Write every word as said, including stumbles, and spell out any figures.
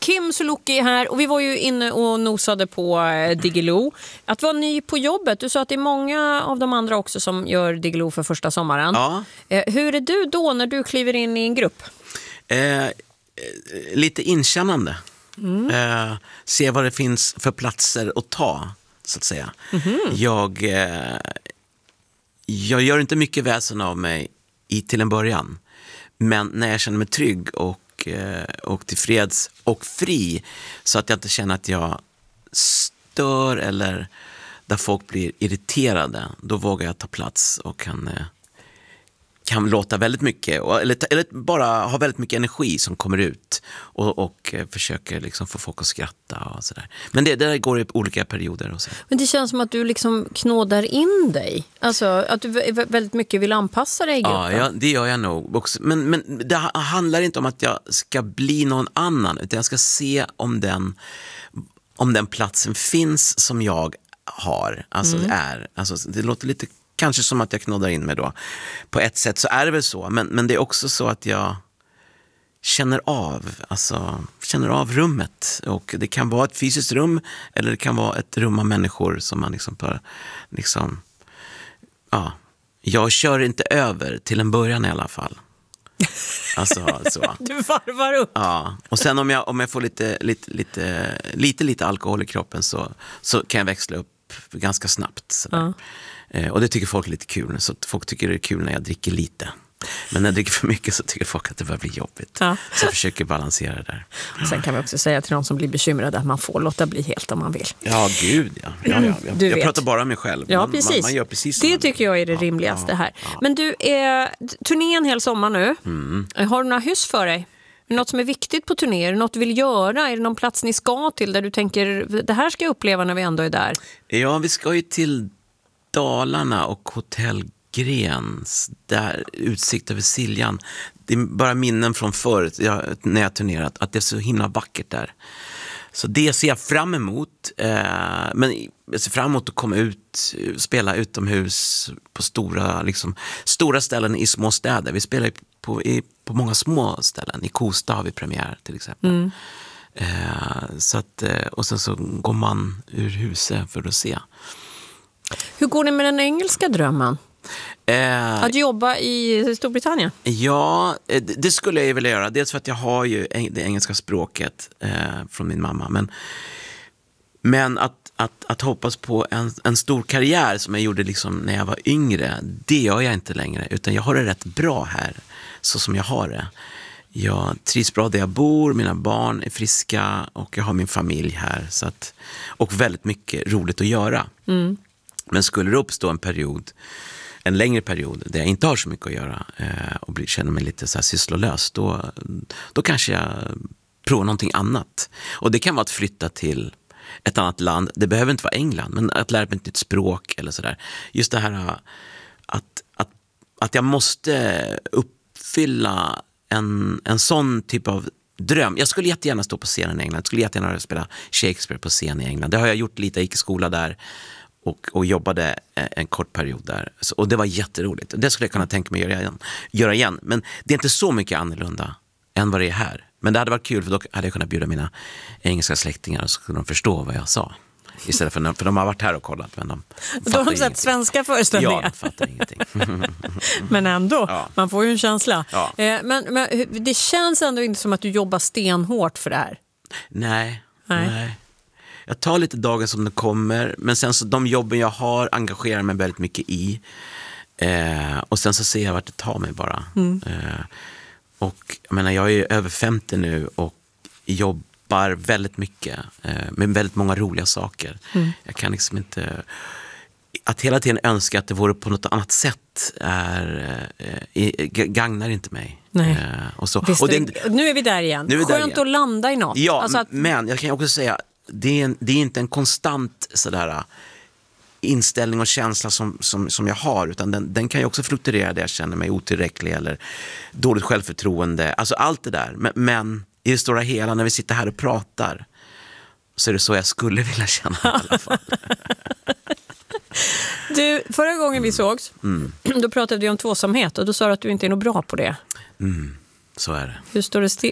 Kim Sulocki här och vi var ju inne och nosade på Diggiloo. Att vara ny på jobbet, du sa att det är många av de andra också som gör Diggiloo för första sommaren. Ja. Hur är du då när du kliver in i en grupp? Eh, lite inkännande. Mm. Eh, se vad det finns för platser att ta, så att säga. Mm-hmm. Jag, eh, jag gör inte mycket väsen av mig i till en början. Men när jag känner mig trygg och, eh, och tillfreds och fri, så att jag inte känner att jag stör eller där folk blir irriterade, då vågar jag ta plats och kan... Eh, kan låta väldigt mycket eller, eller bara ha väldigt mycket energi som kommer ut och, och försöker liksom få folk att skratta och sådär. Men det, det där går i olika perioder och så. Men det känns som att du liksom knådar in dig. Alltså att du väldigt mycket vill anpassa dig i gruppen. Ja, ja, det gör jag nog också. Men, men det handlar inte om att jag ska bli någon annan, utan jag ska se om den, om den platsen finns som jag har. Alltså mm. är. Alltså, det låter lite kanske som att jag knoddar in mig då. På ett sätt så är det väl så. Men, men det är också så att jag känner av, alltså, känner av rummet. Och det kan vara ett fysiskt rum eller det kan vara ett rum av människor som man liksom bara, liksom, ja. Jag kör inte över till en början i alla fall. Alltså, så. Du varvar upp. Ja, och sen om jag, om jag får lite, lite, lite, lite, lite alkohol i kroppen så, så kan jag växla upp ganska snabbt. Sådär. Ja. Och det tycker folk är lite kul. Så folk tycker det är kul när jag dricker lite. Men när jag dricker för mycket så tycker folk att det börjar bli jobbigt. Ja. Så jag försöker balansera det där. Och sen kan vi också säga till de som blir bekymrade att man får låta bli helt om man vill. Ja, gud ja. ja, ja. Jag, jag pratar bara om mig själv. Ja, precis. Man, man gör precis det tycker jag är det ja, rimligaste ja, här. Ja. Men du, är turnén hel sommar nu. Mm. Har du några hyss för dig? Är det något som är viktigt på turnéer? Är det något du vill göra? Är det någon plats ni ska till där du tänker det här ska jag uppleva när vi ändå är där? Ja, vi ska ju till Dalarna och Hotell Grens, där utsikt över Siljan. Det är bara minnen från förut jag, när jag turnerat, att det är så himla vackert där. Så det ser jag fram emot. Eh, men jag ser fram emot att komma ut, spela utomhus på stora, liksom, stora ställen i små städer. Vi spelar på, i, på många små ställen. I Kosta har vi premiär till exempel. Mm. Eh, så att, och sen så går man ur huset för att se. Hur går det med den engelska drömmen? Eh, att jobba i Storbritannien? Ja, det, det skulle jag vilja göra. Dels för att jag har ju det engelska språket eh, från min mamma. Men, men att, att, att hoppas på en, en stor karriär som jag gjorde liksom när jag var yngre, det gör jag inte längre. Utan jag har det rätt bra här, så som jag har det. Jag trivs bra där jag bor, mina barn är friska och jag har min familj här. Så att, och väldigt mycket roligt att göra. Mm. Men skulle det uppstå en period, en längre period där jag inte har så mycket att göra eh, och blir, känner mig lite så här sysslolös, då, då kanske jag provar någonting annat. Och det kan vara att flytta till ett annat land. Det behöver inte vara England, men att lära mig ett nytt språk eller sådär. Just det här att, att, att jag måste uppfylla en, en sån typ av dröm. Jag skulle jättegärna stå på scenen i England. Jag skulle jättegärna spela Shakespeare på scen i England. Det har jag gjort lite, jag gick i skola där. Och, och jobbade en kort period där. Så, och det var jätteroligt. Det skulle jag kunna tänka mig göra igen, göra igen. Men det är inte så mycket annorlunda än vad det är här. Men det hade varit kul, för då hade jag kunnat bjuda mina engelska släktingar och så kunde de förstå vad jag sa. Istället för, för de har varit här och kollat. Men de då har de sett svenska föreställningar. Ja, de fattar ingenting. Men ändå, ja. Man får ju en känsla. Ja. Men, men det känns ändå inte som att du jobbar stenhårt för det här. Nej, nej. nej. Jag tar lite dagar som det kommer. Men sen så de jobben jag har engagerar mig väldigt mycket i. Eh, och sen så ser jag vart det tar mig bara. Mm. Eh, och jag menar, jag är över femtio nu och jobbar väldigt mycket. Eh, med väldigt många roliga saker. Mm. Jag kan liksom inte... Att hela tiden önska att det vore på något annat sätt är, eh, gagnar inte mig. Nej. Eh, och så. Visst, och det, nu är vi där igen. Nu är vi Skönt där igen. Att landa i något. Ja, alltså att... men jag kan också säga det är, en, det är inte en konstant sådär inställning och känsla som, som, som jag har, utan den, den kan ju också fluktuera där jag känner mig otillräcklig eller dåligt självförtroende, alltså allt det där, men, men i det stora hela när vi sitter här och pratar så är det så jag skulle vilja känna i alla fall. Du, förra gången vi sågs mm. då pratade vi om tvåsamhet och då sa du att du inte är nog bra på det. Mm. Så är det. Hur står det